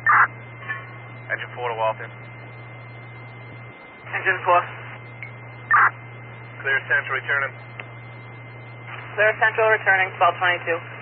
Engine 4 to Walton. Engine 4. Clear Central returning. Clear Central returning, 1222.